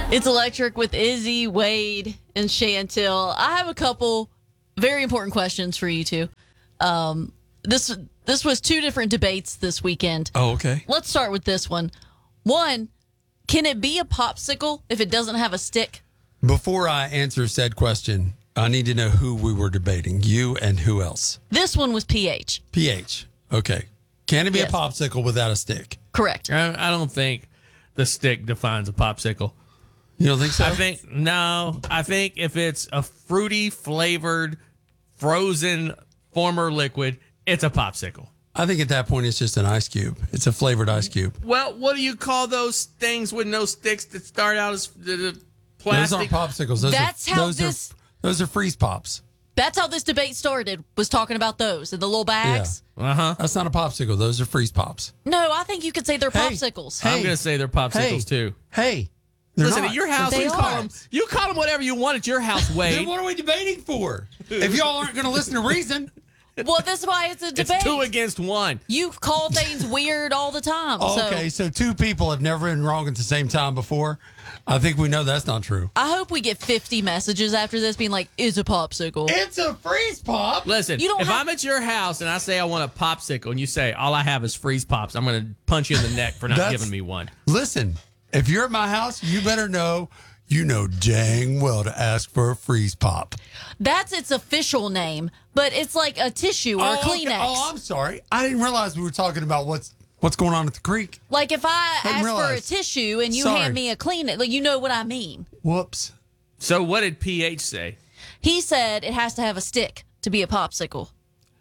It's Electric with Izzy, Wade, and Chantel. I have a couple very important questions for you two. This was two different debates this weekend. Oh, okay. Let's start with this one. One, can it be a popsicle if it doesn't have a stick? Before I answer said question, I need to know who we were debating. You and who else? This one was PH. PH. Okay. Can it be Yes. a popsicle without a stick? Correct. I don't think the stick defines a popsicle. You don't think so? I think if it's a fruity flavored frozen former liquid, it's a popsicle. I think at that point it's just an ice cube. It's a flavored ice cube. Well, what do you call those things with no sticks that start out as the Those plastic? aren't popsicles. Those are freeze pops. That's how this debate started, was talking about those in the little bags. That's not a popsicle. Those are freeze pops. No, I think you could say they're Hey. popsicles. I'm going to say they're popsicles too. Hey. They're Listen, not. at your house, They are. you call them whatever you want at your house, Then Wade. what are we debating for? If y'all aren't going to listen to reason. Well, that's why it's a debate. It's 2 against 1. You call things weird all the time. Okay, so two people have never been wrong at the same time before. I think we know that's not true. I hope we get 50 messages after this being like, is a popsicle. It's a freeze pop. Listen, You don't if have- I'm at your house and I say I want a popsicle and you say all I have is freeze pops, I'm going to punch you in the neck for not That's- giving me one. Listen, if you're at my house, you better know. You know dang well to ask for a freeze pop. That's its official name, but it's like a tissue or a okay. Kleenex. Oh, I'm sorry. I didn't realize we were talking about what's going on at the creek. Like if I Didn't ask for a realize. tissue and you Sorry. hand me a Kleenex, like you know what I mean. Whoops. So what did PH say? He said it has to have a stick to be a popsicle.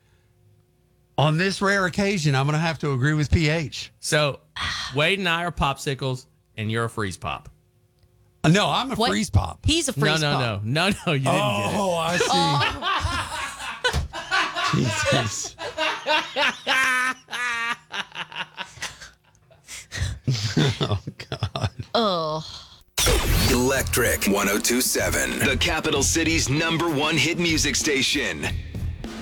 On this rare occasion, I'm going to have to agree with PH. So Wade and I are popsicles and you're a freeze pop. No, I'm a What? freeze pop. He's a freeze pop. No, you didn't get it. Oh, I see. Jesus. Oh, God. Oh. Electric 1027, the capital city's #1 hit music station.